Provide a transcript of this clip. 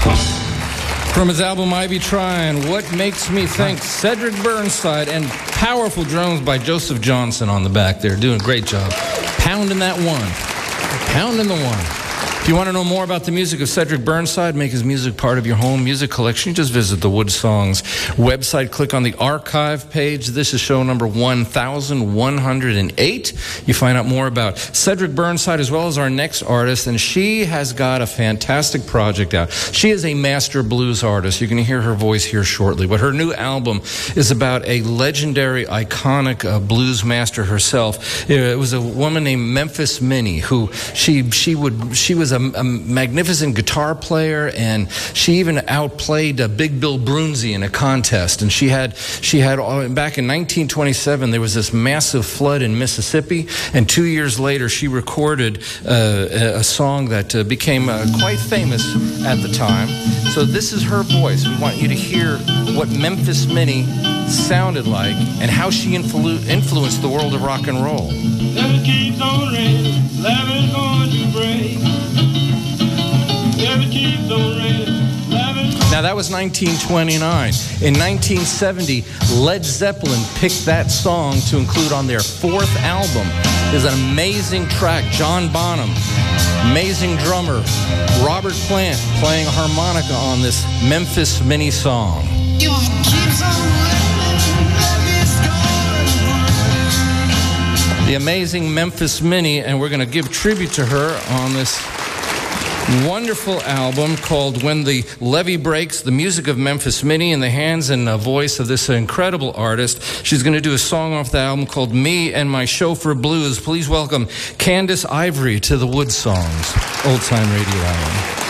From his album I Be Trying, What Makes Me Think, Cedric Burnside, and powerful drums by Joseph Johnson on the back there, doing a great job. Pounding that one. Pounding the one. If you want to know more about the music of Cedric Burnside, make his music part of your home music collection, just visit the Wood Songs website. Click on the archive page. This is show number 1108. You find out more about Cedric Burnside as well as our next artist, and she has got a fantastic project out. She is a master blues artist. You're going to hear her voice here shortly. But her new album is about a legendary, iconic blues master herself. It was a woman named Memphis Minnie, who she was a magnificent guitar player, and she even outplayed Big Bill Brunzi in a contest. And she had back in 1927 there was this massive flood in Mississippi, and 2 years later she recorded a song that became quite famous at the time. So this is her voice. We want you to hear what Memphis Minnie sounded like and how she influenced the world of rock and roll. Never keeps on raining, love is going to break. Now that was 1929. In 1970, Led Zeppelin picked that song to include on their fourth album. There's an amazing track, John Bonham, amazing drummer, Robert Plant playing harmonica on this Memphis Minnie song. The amazing Memphis Minnie, and we're going to give tribute to her on this wonderful album called When the Levee Breaks, the music of Memphis Minnie in the hands and voice of this incredible artist. She's going to do a song off the album called Me and My Chauffeur Blues. Please welcome Candace Ivory to the Wood Songs Old Time Radio Hour.